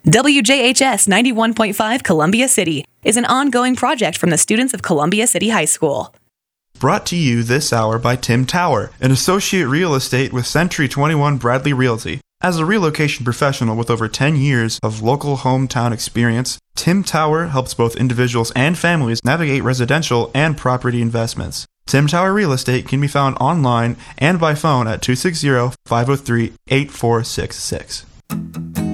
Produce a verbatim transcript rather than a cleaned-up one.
W J H S ninety-one point five Columbia City is an ongoing project from the students of Columbia City High School. Brought to you this hour by Tim Tower, an associate real estate with Century twenty-one Bradley Realty. As a relocation professional with over ten years of local hometown experience, Tim Tower helps both individuals and families navigate residential and property investments. Tim Tower Real Estate can be found online and by phone at two six zero, five zero three, eight four six six.